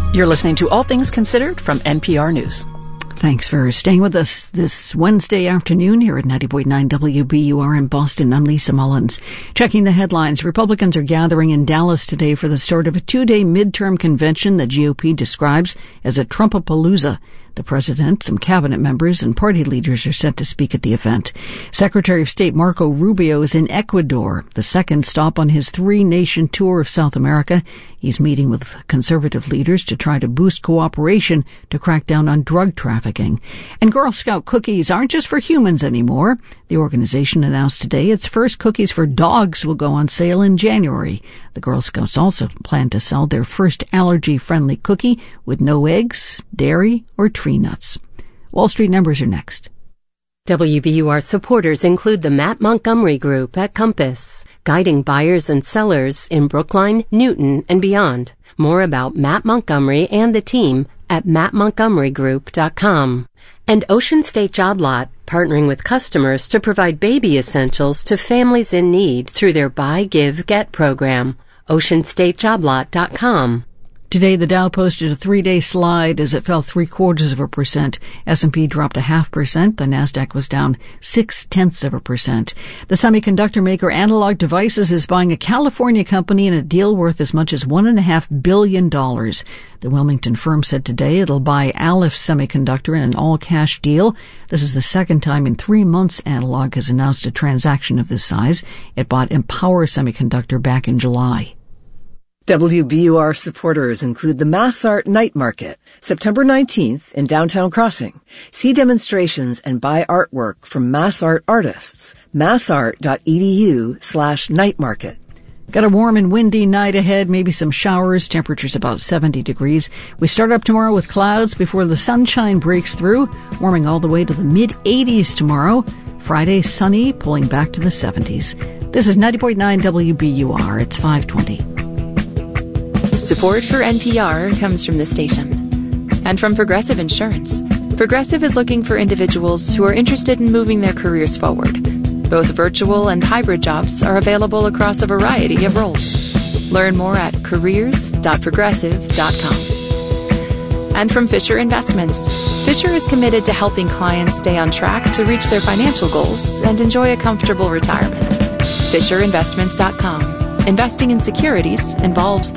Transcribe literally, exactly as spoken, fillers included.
You're listening to All Things Considered from N P R News. Thanks for staying with us this Wednesday afternoon here at ninety point nine W B U R in Boston. I'm Lisa Mullins. Checking the headlines, Republicans are gathering in Dallas today for the start of a two-day midterm convention the G O P describes as a Trumpapalooza. The president, some cabinet members, and party leaders are set to speak at the event. Secretary of State Marco Rubio is in Ecuador, the second stop on his three-nation tour of South America. He's meeting with conservative leaders to try to boost cooperation to crack down on drug trafficking. And Girl Scout cookies aren't just for humans anymore. The organization announced today its first cookies for dogs will go on sale in January. The Girl Scouts also plan to sell their first allergy-friendly cookie with no eggs, dairy, or tree nuts. Wall Street numbers are next. W B U R supporters include the Matt Montgomery Group at Compass, guiding buyers and sellers in Brookline, Newton, and beyond. More about Matt Montgomery and the team at matt montgomery group dot com. And Ocean State Job Lot, partnering with customers to provide baby essentials to families in need through their Buy, Give, Get program. ocean state job lot dot com. Today, the Dow posted a three-day slide as it fell three-quarters of a percent. S and P dropped a half percent. The Nasdaq was down six-tenths of a percent. The semiconductor maker Analog Devices is buying a California company in a deal worth as much as one and a half billion dollars. The Wilmington firm said today it'll buy Aleph Semiconductor in an all-cash deal. This is the second time in three months Analog has announced a transaction of this size. It bought Empower Semiconductor back in July. W B U R supporters include the Mass Art Night Market, September nineteenth in Downtown Crossing. See demonstrations and buy artwork from Mass Art artists. massart.edu slash night market. Got a warm and windy night ahead, maybe some showers, temperatures about seventy degrees. We start up tomorrow with clouds before the sunshine breaks through, warming all the way to the mid-eighties tomorrow. Friday, sunny, pulling back to the seventies. This is ninety point nine W B U R. It's five twenty. Support for N P R comes from the station and from Progressive Insurance. Progressive is looking for individuals who are interested in moving their careers forward. Both virtual and hybrid jobs are available across a variety of roles. Learn more at careers dot progressive dot com. And from Fisher Investments. Fisher is committed to helping clients stay on track to reach their financial goals and enjoy a comfortable retirement. fisher investments dot com. Investing in securities involves